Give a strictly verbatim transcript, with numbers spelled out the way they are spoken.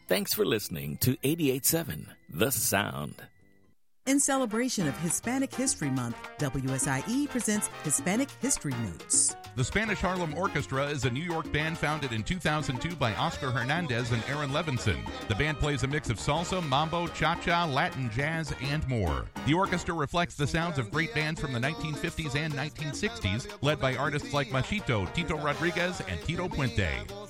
Thanks for listening to eighty-eight point seven The Sound. In celebration of Hispanic History Month, W S I E presents Hispanic History Notes. The Spanish Harlem Orchestra is a New York band founded in two thousand two by Oscar Hernandez and Aaron Levinson. The band plays a mix of salsa, mambo, cha-cha, Latin jazz, and more. The orchestra reflects the sounds of great bands from the nineteen fifties and nineteen sixties, led by artists like Machito, Tito Rodriguez, and Tito Puente.